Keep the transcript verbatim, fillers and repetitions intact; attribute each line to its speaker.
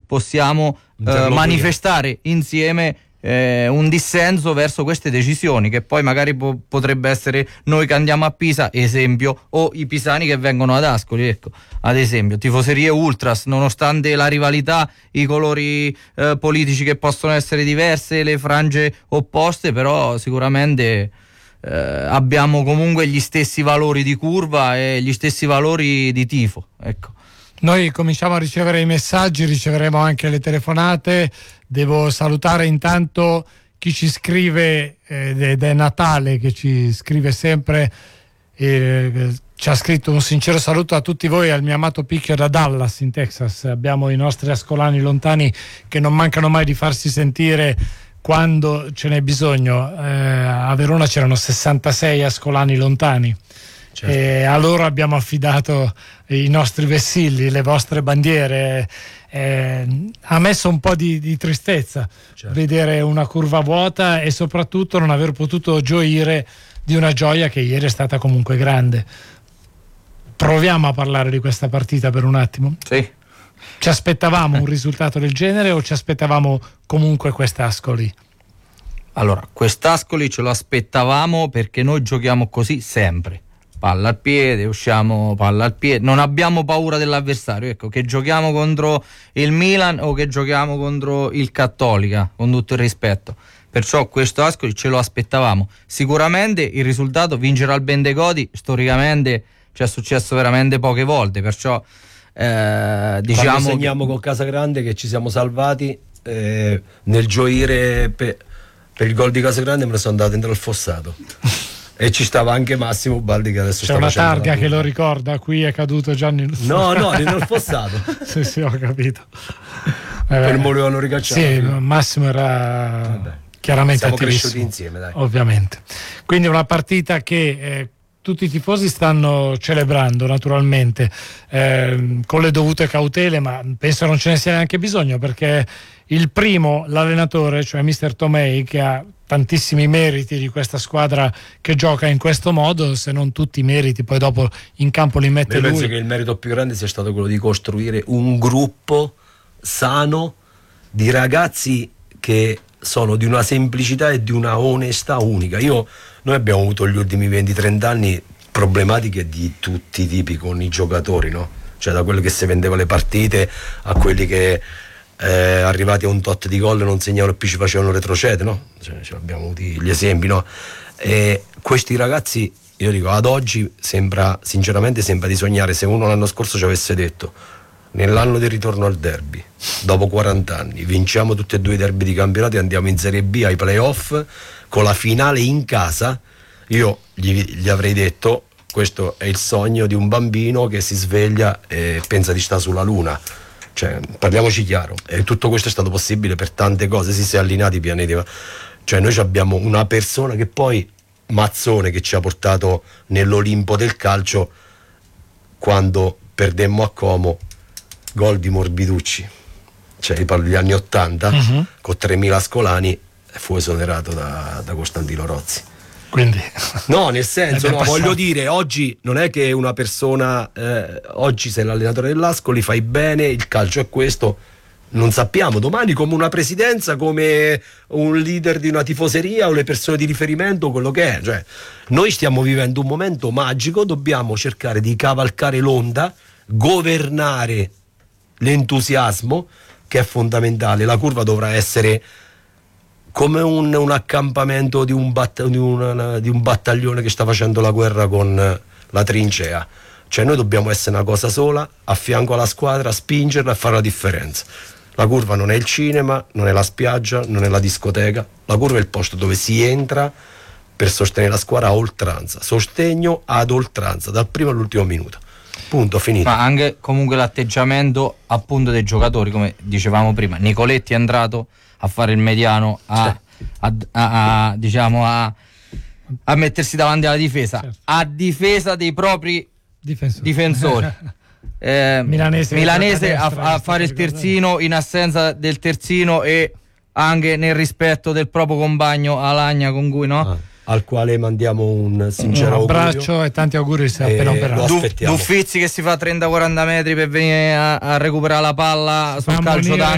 Speaker 1: possiamo eh, manifestare insieme Eh, un dissenso verso queste decisioni, che poi magari po- potrebbe essere noi che andiamo a Pisa, esempio, o i pisani che vengono ad Ascoli, ecco, ad esempio, tifoserie ultras, nonostante la rivalità, i colori eh, politici che possono essere diverse, le frange opposte, però sicuramente eh, abbiamo comunque gli stessi valori di curva e gli stessi valori di tifo, ecco.
Speaker 2: Noi cominciamo a ricevere i messaggi, riceveremo anche le telefonate. Devo salutare intanto chi ci scrive, ed è Natale che ci scrive sempre, eh, ci ha scritto un sincero saluto a tutti voi, al mio amato Picchio da Dallas in Texas. Abbiamo i nostri ascolani lontani che non mancano mai di farsi sentire quando ce n'è bisogno. Eh, a Verona c'erano sessantasei ascolani lontani. Certo. E a loro abbiamo affidato i nostri vessilli, le vostre bandiere. Eh, ha messo un po' di, di tristezza, certo, vedere una curva vuota e soprattutto non aver potuto gioire di una gioia che ieri è stata comunque grande. Proviamo a parlare di questa partita per un attimo.
Speaker 1: Sì.
Speaker 2: Ci aspettavamo un risultato del genere o ci aspettavamo comunque quest'Ascoli?
Speaker 1: Allora, quest'Ascoli ce lo aspettavamo perché noi giochiamo così sempre. Palla al piede, usciamo palla al piede, non abbiamo paura dell'avversario, ecco, che giochiamo contro il Milan o che giochiamo contro il Cattolica, con tutto il rispetto. Perciò questo Ascoli ce lo aspettavamo. Sicuramente il risultato, vincere al Bendegodi, storicamente ci è successo veramente poche volte, perciò eh, diciamo
Speaker 3: quando segniamo che... con Casagrande che ci siamo salvati, eh, nel gioire per, per il gol di Casagrande me ne sono andato dentro il fossato. E ci stava anche Massimo Baldi che adesso
Speaker 2: c'è
Speaker 3: sta
Speaker 2: una
Speaker 3: facendo
Speaker 2: targa che lo ricorda, qui è caduto Gianni.
Speaker 3: No, no, nel fossato.
Speaker 2: Sì, sì, ho capito.
Speaker 3: Per il volevano ricacciare.
Speaker 2: Sì, Massimo era Vabbè. chiaramente
Speaker 3: siamo
Speaker 2: attivissimo.
Speaker 3: cresciuti insieme, dai.
Speaker 2: Ovviamente. Quindi una partita che eh, tutti i tifosi stanno celebrando naturalmente, eh, con le dovute cautele, ma penso non ce ne sia neanche bisogno, perché il primo, l'allenatore, cioè mister Tomei, che ha tantissimi meriti di questa squadra che gioca in questo modo, se non tutti i meriti, poi dopo in campo li mette
Speaker 3: Io
Speaker 2: lui.
Speaker 3: penso che il merito più grande sia stato quello di costruire un gruppo sano di ragazzi che sono di una semplicità e di una onestà unica. Io, noi abbiamo avuto gli ultimi venti trenta anni problematiche di tutti i tipi con i giocatori, no? Cioè da quelli che si vendeva le partite a quelli che Eh, arrivati a un tot di gol non segnavano più, ci facevano retrocedere, no? Cioè, cioè abbiamo avuto gli esempi, no? E questi ragazzi, io dico, ad oggi sembra, sinceramente sembra di sognare. Se uno l'anno scorso ci avesse detto, nell'anno del ritorno al derby, dopo quaranta anni, vinciamo tutti e due i derby di campionato e andiamo in Serie B ai playoff con la finale in casa, io gli, gli avrei detto, questo è il sogno di un bambino che si sveglia e pensa di stare sulla luna. Cioè, parliamoci chiaro, e tutto questo è stato possibile per tante cose, si è allineati i pianeti, cioè noi abbiamo una persona che poi, Mazzone, che ci ha portato nell'Olimpo del calcio quando perdemmo a Como, gol di Morbiducci, cioè parlo degli anni ottanta, uh-huh. con tremila ascolani, fu esonerato da, da Costantino Rozzi.
Speaker 2: Quindi
Speaker 3: no, nel senso, no, voglio dire, oggi non è che una persona eh, oggi sei l'allenatore dell'Ascoli, fai bene, il calcio è questo, non sappiamo domani come una presidenza, come un leader di una tifoseria o le persone di riferimento, quello che è, cioè noi stiamo vivendo un momento magico, dobbiamo cercare di cavalcare l'onda, governare l'entusiasmo che è fondamentale. La curva dovrà essere come un, un accampamento di un, bat, di, una, di un battaglione che sta facendo la guerra con la trincea. Cioè noi dobbiamo essere una cosa sola, a fianco alla squadra, spingerla e fare la differenza. La curva non è il cinema, non è la spiaggia, non è la discoteca. La curva è il posto dove si entra per sostenere la squadra a oltranza. Sostegno ad oltranza, dal primo all'ultimo minuto. Punto, finito.
Speaker 1: Ma anche comunque l'atteggiamento appunto dei giocatori, come dicevamo prima. Nicoletti è entrato a fare il mediano, a, sì. a, a, a diciamo a, a mettersi davanti alla difesa, certo. a difesa dei propri difensori, difensori. eh, Milanese, Milanese a, a fare il terzino in assenza del terzino e anche nel rispetto del proprio compagno Alagna, con cui no?
Speaker 3: Ah. Al quale mandiamo un sincero
Speaker 2: un abbraccio
Speaker 3: augurio.
Speaker 2: E tanti auguri, si è appena operato.
Speaker 1: Du, Duffizzi che si fa trenta quaranta metri per venire a, a recuperare la palla sul calcio d'angolo.